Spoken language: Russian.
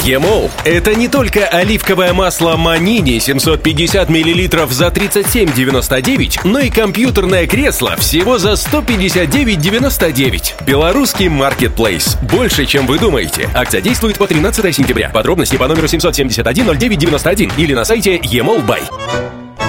Емол – это не только оливковое масло Манини 750 мл за 37,99, но и компьютерное кресло всего за 159,99. Белорусский маркетплейс. Больше, чем вы думаете. Акция действует по 13 сентября. Подробности по номеру 771 09 91 или на сайте emol.by.